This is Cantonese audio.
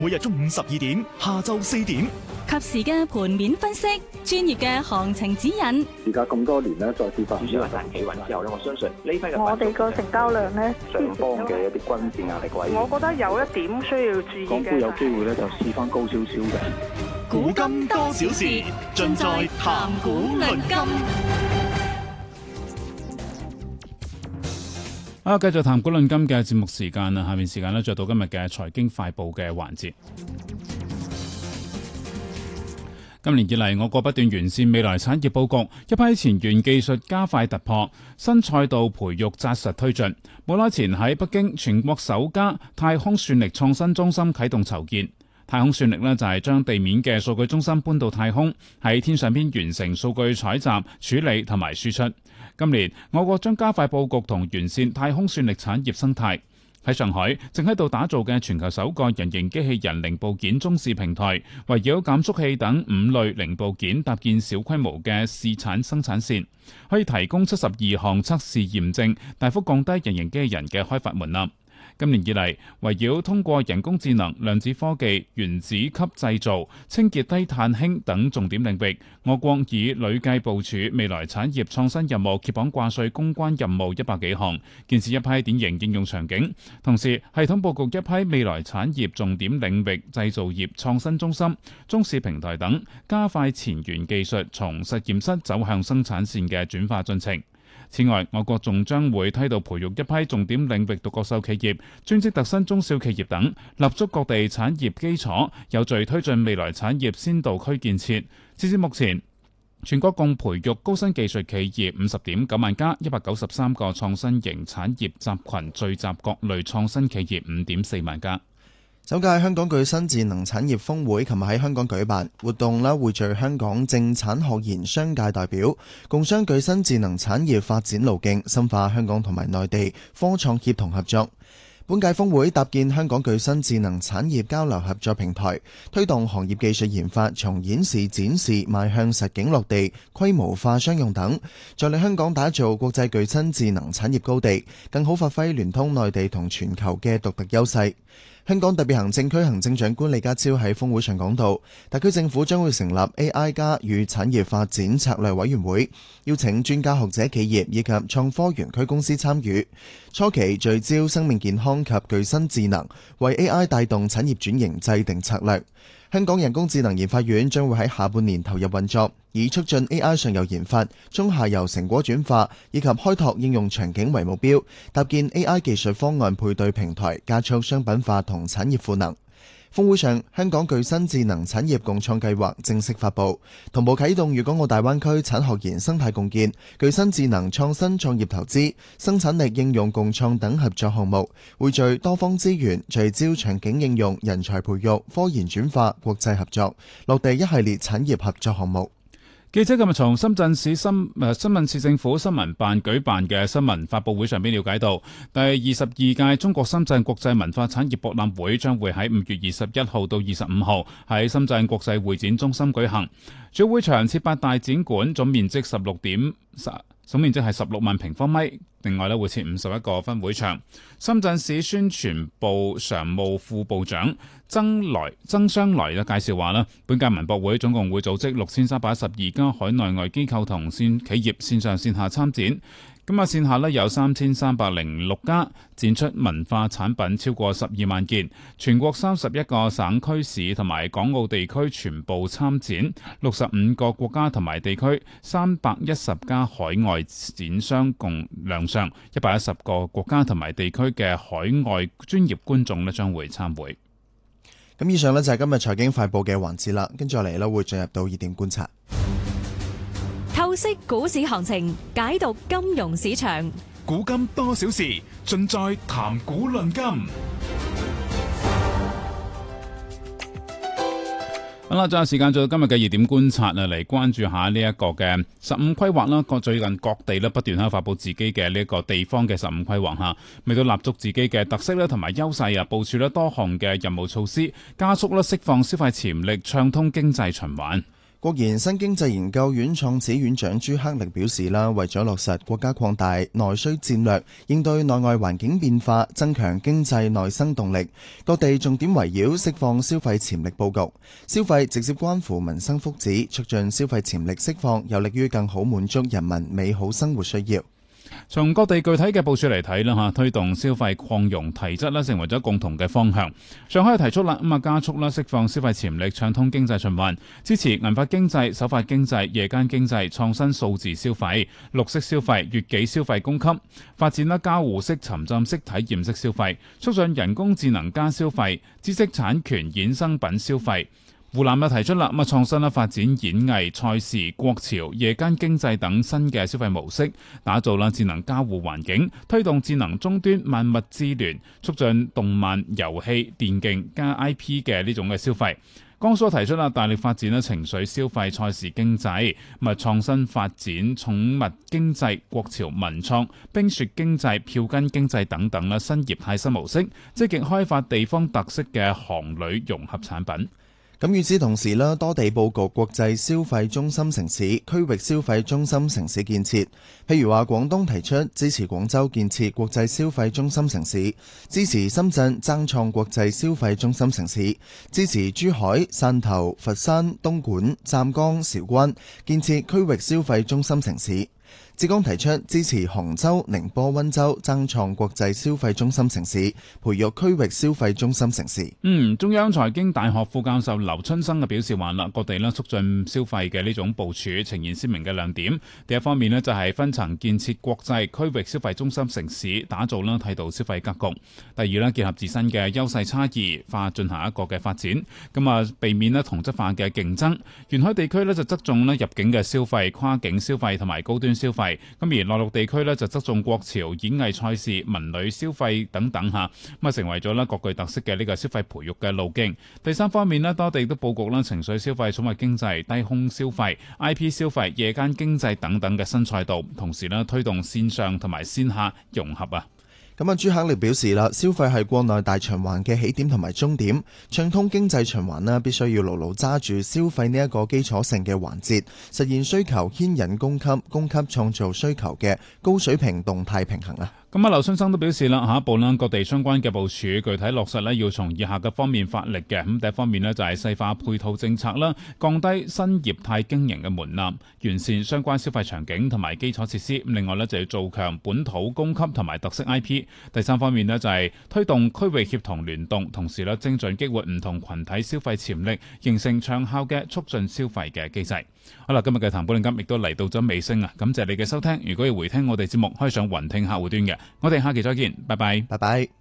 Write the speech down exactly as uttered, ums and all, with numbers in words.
每日中午十二點，下晝四點， 及時嘅盤面分析，專業嘅行情指引。 而家咁多年咧，再跌翻主要係大企穩之後咧，我相信呢批嘅我哋個成交量咧， 上方嘅一啲均線壓力位， 我覺得有一點需要注意嘅。 港股有機會咧就試翻高少少嘅。 古今多少事，盡在談股論金。 啊，繼續談股論金嘅節目時間啦，下面時間呢，再到今日嘅財經快報嘅環節。今年以嚟，我國不斷完善未來產業佈局，一批前沿技術加快突破，新賽道培育紮實推進。冇耐前喺北京，全國首家太空算力創新中心啟動籌建。太空算力呢，就係將地面嘅數據中心搬到太空，喺天上邊完成數據採集、處理同埋輸出。今年我國將加快佈局同完善太空算力產業生態。喺上海正喺度打造嘅全球首個人形機器人零部件中試平台，圍繞減速器等五類零部件搭建小規模嘅試產生產線，可以提供七十二項測試驗證，大幅降低人形機器人嘅開發門檻。今年以嚟，圍繞通過人工智能、量子科技、原子級製造、清潔低碳氫等重點領域，我國已累計部署未來產業創新任務揭榜掛帥攻關任務一百幾項，建設一批典型應用場景，同時系統佈局一批未來產業重點領域製造業創新中心、中試平台等，加快前沿技術從實驗室走向生產線嘅轉化進程。此外，我國仲將會梯度培育一批重點領域獨角獸企業、專職特新中小企業等，立足各地產業基礎，有序推進未來產業先導區建設。截至目前，全國共培育高新技術企業五十點九萬家，一百九十三個創新型產業集群聚集各類創新企業五點四萬家。 首屆香港具新智能產業峰會琴日喺香港舉辦，活動啦匯聚香港政產學研商界代表，共商具新智能產業發展路徑，深化香港同埋內地科創協同合作。本屆峰會搭建香港具新智能產業交流合作平台，推動行業技術研發從演示展示邁向實景落地、規模化商用等，助力香港打造國際具新智能產業高地，更好發揮聯通內地同全球嘅獨特優勢。香港特別行政區行政長官李家超喺峰會上講到，特區政府將會成立 A I 加與產業發展策略委員會，邀請專家學者企業以及創科園區公司參與，初期聚焦生命健康及具新智能，為 A I 帶動產業轉型制定策略。香港人工智能研發院將會喺下半年投入運作，以促進 A I 上游研發、中下游成果轉化以及開拓應用場景為目標，搭建 A I 技術方案配對平台，加速商品化同產業賦能。峰會上，香港具新智能產業共創計劃正式發布，同步啟動粵港澳大灣區產學研生態共建、具新智能創新創業投資、生產力應用共創等合作項目，匯聚多方資源，聚焦場景應用、人才培育、科研轉化、國際合作，落地一系列產業合作項目。 記者今日從深圳市新誒深圳市政府新聞辦舉辦嘅新聞發佈會上邊了解到，第二十二屆中國深圳國際文化產業博覽會將會喺五月二十一號到二十五號喺深圳國際會展中心舉行。主會場設八大展館，總面積十六點總面積係十六萬平方米。另外咧會設五十一個分會場。深圳市宣傳部常務副部長曾來曾雙來咧介紹話啦，本屆文博會總共會組織六千三百一十二家海內外機構同線企業線上線下參展。咁啊，線下咧有三千三百零六家展出文化產品超過十二萬件，全國三十一個省區市同埋港澳地區全部參展，六十五個國家同埋地區三百一十家海外展商共亮相，一百一十個國家同埋地區嘅海外專業觀眾咧將會參會。 咁以上咧就係今日財經快報嘅環節啦，跟住落嚟咧會進入到熱點觀察。 透析股市行情，解讀金融市場， 古今多少事，盡在談股論金。 好啦，仲有時間做到今日嘅熱點觀察啊，嚟關注下呢一個嘅十五規劃啦。各最近各地咧不斷喺度發佈自己嘅呢一個地方嘅十五規劃吓，為到立足自己嘅特色咧同埋優勢啊，部署咧多項嘅任務措施，加速咧釋放消費潛力，暢通經濟循環。 國研新經濟研究院創始院長朱克力表示啦，為咗落實國家擴大內需戰略，應對內外環境變化，增強經濟內生動力，各地重點圍繞釋放消費潛力佈局。消費直接關乎民生福祉，促進消費潛力釋放，有利於更好滿足人民美好生活需要。 從各地具體嘅部署嚟睇啦，嚇推動消費擴容提質啦，成為咗共同嘅方向。上海提出啦，咁啊加速啦釋放消費潛力，暢通經濟循環，支持銀髮經濟、首發經濟、夜間經濟、創新數字消費、綠色消費、悅己消費供給，發展啦交互式、沉浸式、體驗式消費，促進人工智能加消費、知識產權衍生品消費。湖南又提出啦，咁啊創新啦發展演藝、賽事、國潮、夜間經濟等新嘅消費模式，打造啦智能交互環境，推動智能終端萬物智聯，促進動漫、遊戲、電競加 I P 嘅呢種嘅消費。江蘇提出啦，大力發展啦情緒消費、賽事經濟，咁啊創新發展寵物經濟、國潮文創、冰雪經濟、票根經濟等等啦新業態新模式，積極開發地方特色嘅航旅融合產品。 咁與此同時啦，多地佈局國際消費中心城市、區域消費中心城市建設。譬如話，廣東提出支持廣州建設國際消費中心城市，支持深圳爭創國際消費中心城市，支持珠海、汕頭、佛山、東莞、湛江、韶關建設區域消費中心城市。浙江提出支持杭州、寧波、溫州爭創國際消費中心城市，培育區域消費中心城市。 嗯，中央財經大學副教授劉春生嘅表示話啦，各地咧促進消費嘅呢種部署呈現鮮明嘅亮點。第一方面咧就係分層建設國際區域消費中心城市，打造啦替代消費格局。第二咧結合自身嘅優勢差異化進行一個嘅發展，咁啊避免咧同質化嘅競爭。沿海地區咧就側重咧入境嘅消費、跨境消費同埋高端消費。咁而內陸地區咧就側重國潮、演藝賽事、文旅消費等等嚇，咁啊成為咗咧各具特色嘅呢個消費培育嘅路徑。第三方面咧，多地都佈局啦情緒消費、寵物經濟、低空消費、I P 消費、夜間經濟等等嘅新賽道，同時咧推動線上同埋線下融合啊。 咁啊，朱克力表示啦，消費係國內大循環嘅起點同埋終點，暢通經濟循環呢，必須要牢牢揸住消費呢一個基礎性嘅環節，實現需求牽引供給、供給創造需求嘅高水平動態平衡啊。 咁啊，劉春生都表示啦，下一步啦，各地相關嘅部署具體落實咧，要從以下嘅方面發力嘅。咁第一方面呢，就係細化配套政策啦，降低新業態經營嘅門檻，完善相關消費場景同埋基礎設施。另外呢，就要做強本土供給同埋特色 I P。第三方面呢，就係推動區域協同聯動，同時咧精準激活唔同群體消費潛力，形成長效嘅促進消費嘅機制。好啦，今日嘅談本論金亦都嚟到咗尾聲啊！感謝你嘅收聽。如果要回聽我哋節目，可以上雲聽客戶端嘅。我哋下期再見，拜拜， 拜拜。